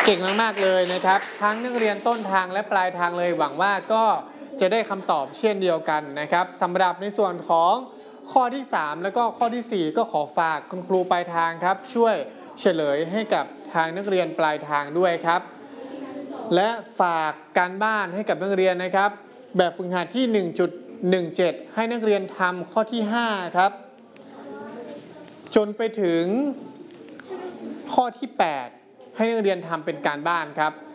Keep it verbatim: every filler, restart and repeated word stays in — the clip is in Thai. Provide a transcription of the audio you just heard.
เก่งมากๆเลยนะครับทั้งนักเรียนต้นทางและปลายทางเลยหวังว่าก็จะได้คำตอบเช่นเดียวกันนะครับสำหรับในส่วนของข้อที่สามแล้วก็ข้อที่สี่ก็ขอฝากคุณครูปลายทางครับช่วยเฉลยให้กับทางนักเรียนปลายทางด้วยครับและฝากการบ้านให้กับนักเรียนนะครับแบบฝึกหัดที่ หนึ่งจุดหนึ่งเจ็ด ให้นักเรียนทำข้อที่ห้าครับจนไปถึงข้อที่แปดให้นักเรียนทำเป็นการบ้านครับ